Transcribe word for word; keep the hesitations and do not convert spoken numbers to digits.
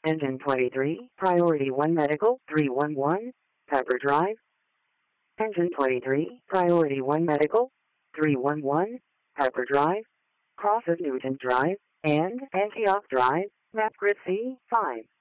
Engine twenty-three, Priority one Medical, three one one, Pepper Drive. Engine twenty-three, Priority one Medical, three one one, Pepper Drive, Cross of Newton Drive, and Antioch Drive, Map Grid C five.